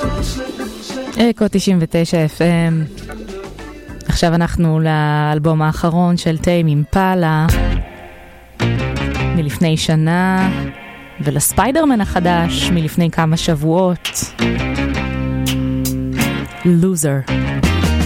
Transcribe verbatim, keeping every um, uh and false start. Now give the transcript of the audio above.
אקו תשעים ותשע אף אם. עכשיו אנחנו לאלבום האחרון של טיים אימפלה מלפני שנה, ולספיידרמן החדש מלפני כמה שבועות, Loser.